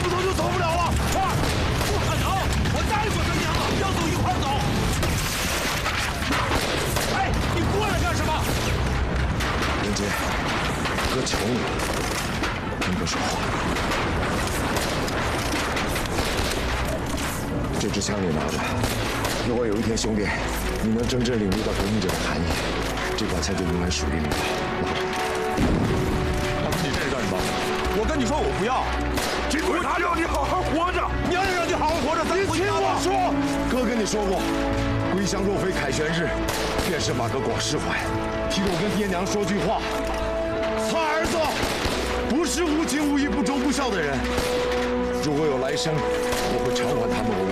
不走就走不了了。快！不可能，我答应过他娘了，要走一块走。哎，你过来干什么？ 林杰，哥求你了，跟哥说话。这支枪你拿着，如果有一天兄弟你能真正领悟到革命者的含义，这把枪就永远属于你了。拿着。 大哥，你这是干什么？我跟你说，我不要。这鬼他要你好好活着，娘也让你好好活着。你听我说， 哥跟你说过，归乡若非凯旋日，便是马革广释怀。替我跟爹娘说句话，他儿子不是无情无义、不忠不孝的人。如果有来生，我会偿还他们无